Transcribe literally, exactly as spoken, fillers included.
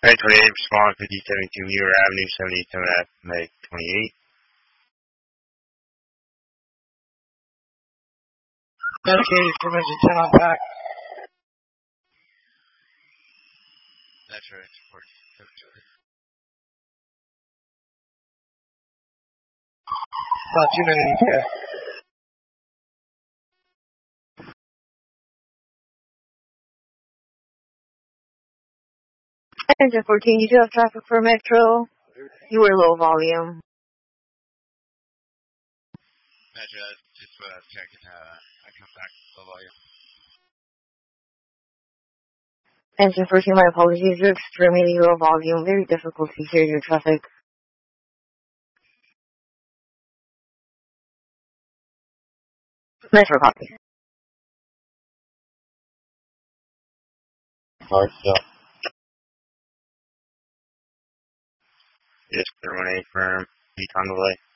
May twenty-eight, respond fifty seventy-two Muir Avenue, seventy-seven F, May twenty-eight. Dedicated permission ten on back. That's right, support. About two minutes, yeah. Engine fourteen, you do have traffic for Metro. You were low volume. Metro, just uh, checking, uh, I come back to low volume. Engine fourteen, my apologies. You're extremely low volume. Very difficult to hear your traffic. Metro copy. Hard stuff. Yes, clear one eight firm. Beat on delay.